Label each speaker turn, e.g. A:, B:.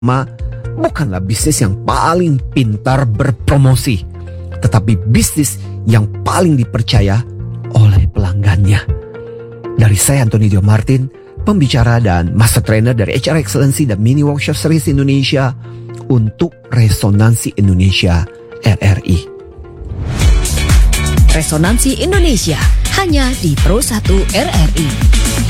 A: bukanlah bisnis yang paling pintar berpromosi, tetapi bisnis yang paling dipercaya oleh pelanggannya. Dari saya Anthony Dio Martin, pembicara dan master trainer dari HR Excellency dan Mini Workshop Series Indonesia untuk Resonansi Indonesia RRI.
B: Resonansi Indonesia hanya di Pro 1 RRI.